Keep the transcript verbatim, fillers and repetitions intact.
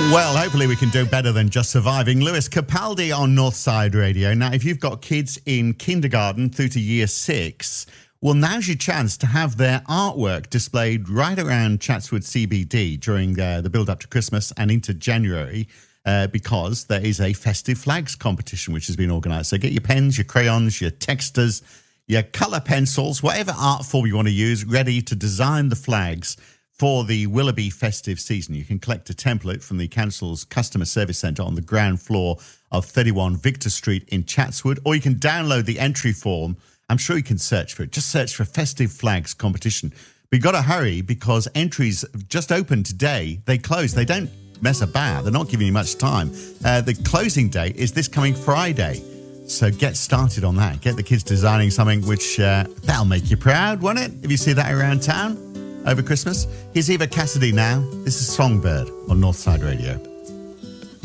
Well, hopefully we can do better than just surviving. Lewis Capaldi on Northside Radio. Now, if you've got kids in kindergarten through to year six, well, now's your chance to have their artwork displayed right around Chatswood C B D during uh, the build-up to Christmas and into January, uh, because there is a festive flags competition which has been organised. So get your pens, your crayons, your texters, your colour pencils, whatever art form you want to use, ready to design the flags for the Willoughby festive season. You can collect a template from the council's customer service centre on the ground floor of thirty-one Victor Street in Chatswood, or you can download the entry form. I'm sure you can search for it. Just search for Festive Flags Competition. But you've got to hurry because entries just opened today. They close. They don't mess about. They're not giving you much time. Uh, the closing date is this coming Friday. So get started on that. Get the kids designing something which uh, that'll make you proud, won't it? If you see that around town over Christmas. Here's Eva Cassidy now. This is Songbird on Northside Radio.